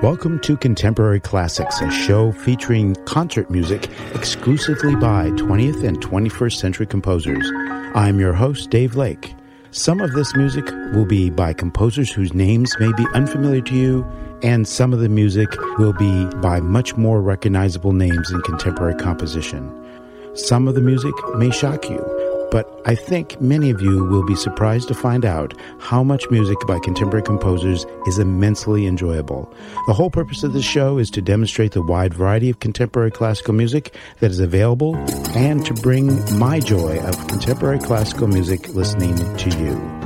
Welcome to Contemporary Classics, a show featuring concert music exclusively by 20th and 21st century composers. I'm your host, Dave Lake. Some of this music will be by composers whose names may be unfamiliar to you, and some of the music will be by much more recognizable names in contemporary composition. Some of the music may shock you, but I think many of you will be surprised to find out how much music by contemporary composers is immensely enjoyable. The whole purpose of this show is to demonstrate the wide variety of contemporary classical music that is available and to bring my joy of contemporary classical music listening to you.